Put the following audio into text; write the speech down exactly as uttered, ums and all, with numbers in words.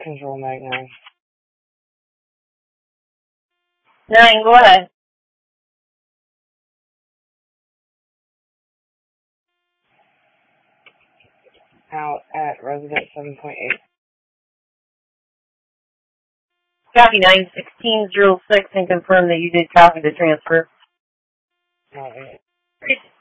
Control Mag nine. Nine, go ahead. Out at resident seven point eight. Copy nine sixteen zero six and confirm that you did copy the transfer. Oh, yeah.